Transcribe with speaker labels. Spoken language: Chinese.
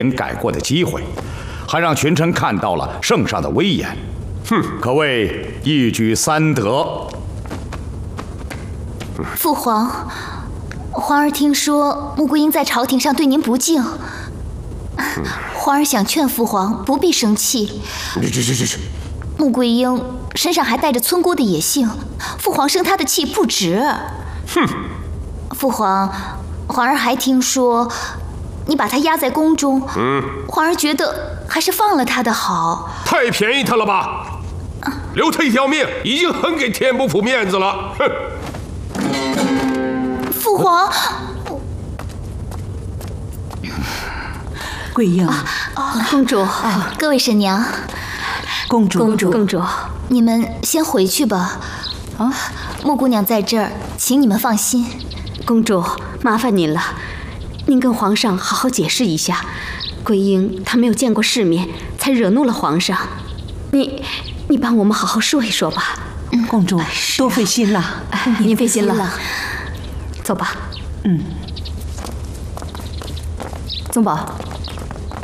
Speaker 1: 改过的机会，还让群臣看到了圣上的威严，可谓一举三得。
Speaker 2: 父皇，皇儿听说穆桂英在朝廷上对您不敬，皇儿想劝父皇不必生气。
Speaker 1: 这，
Speaker 2: 穆桂英身上还带着村姑的野性，父皇生她的气不值。父皇，皇儿还听说你把她压在宫中，皇儿觉得还是放了她的好。
Speaker 3: 太便宜她了吧？留她一条命，已经很给天不府面子了。哼！
Speaker 2: 父皇，
Speaker 4: 桂英，
Speaker 2: 公主，各位婶娘，
Speaker 4: 公主，
Speaker 2: 你们先回去吧。穆姑娘在这儿，请你们放心。
Speaker 5: 公主，麻烦您了，您跟皇上好好解释一下，桂英她没有见过世面，才惹怒了皇上。你帮我们好好说一说吧。
Speaker 4: 公主，多费心了。
Speaker 5: 您费心了。走吧。
Speaker 6: 宗宝，